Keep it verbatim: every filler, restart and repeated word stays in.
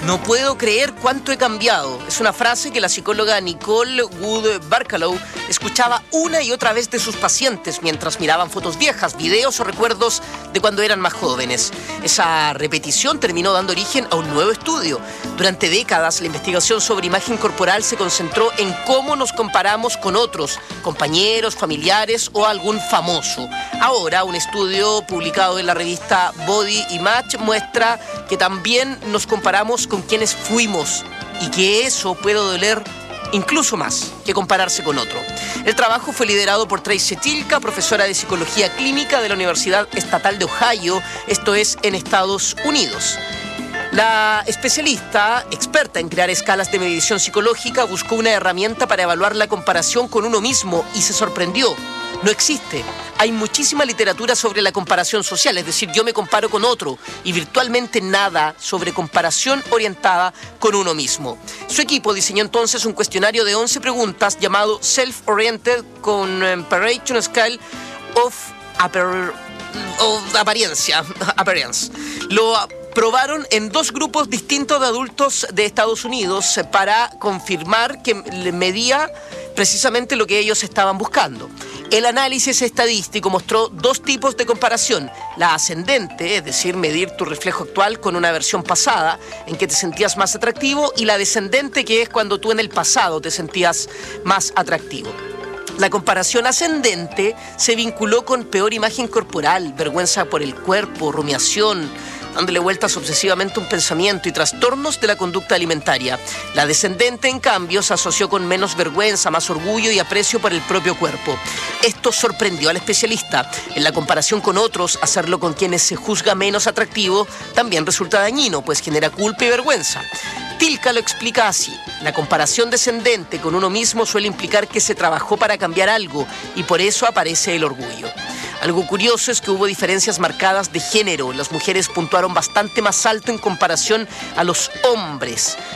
No puedo creer cuánto he cambiado. Es una frase que la psicóloga Nicole Wood Barkalow escuchaba una y otra vez de sus pacientes mientras miraban fotos viejas, videos o recuerdos de cuando eran más jóvenes. Esa repetición terminó dando origen a un nuevo estudio. Durante décadas, la investigación sobre imagen corporal se concentró en cómo nos comparamos con otros, compañeros, familiares o algún famoso. Ahora, un estudio publicado en la revista Body Image muestra que también nos comparamos con quienes fuimos y que eso puede doler incluso más que compararse con otro. El trabajo fue liderado por Tracy Tilka, profesora de Psicología Clínica de la Universidad Estatal de Ohio, esto es en Estados Unidos. La especialista, experta en crear escalas de medición psicológica, buscó una herramienta para evaluar la comparación con uno mismo y se sorprendió. No existe. Hay muchísima literatura sobre la comparación social, es decir, yo me comparo con otro, y virtualmente nada sobre comparación orientada con uno mismo. Su equipo diseñó entonces un cuestionario de once preguntas llamado Self-Oriented Comparison Scale of, Apar- of Apariencia. Appearance. Lo probaron en dos grupos distintos de adultos de Estados Unidos para confirmar que medía precisamente lo que ellos estaban buscando. El análisis estadístico mostró dos tipos de comparación. La ascendente, es decir, medir tu reflejo actual con una versión pasada en que te sentías más atractivo, y la descendente, que es cuando tú en el pasado te sentías más atractivo. La comparación ascendente se vinculó con peor imagen corporal, vergüenza por el cuerpo, rumiación, dándole vueltas obsesivamente a un pensamiento y trastornos de la conducta alimentaria. La descendente, en cambio, se asoció con menos vergüenza, más orgullo y aprecio por el propio cuerpo. Esto sorprendió al especialista. En la comparación con otros, hacerlo con quienes se juzga menos atractivo también resulta dañino, pues genera culpa y vergüenza. Tilka lo explica así: la comparación descendente con uno mismo suele implicar que se trabajó para cambiar algo y por eso aparece el orgullo. Algo curioso es que hubo diferencias marcadas de género. Las mujeres puntuaron bastante más alto en comparación a los hombres.